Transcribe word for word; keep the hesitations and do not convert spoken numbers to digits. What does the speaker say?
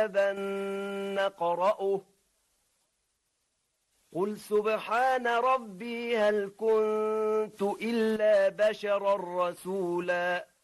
كتابا نقرأه قل سبحان ربي هل كنت إلا بشرا رسولا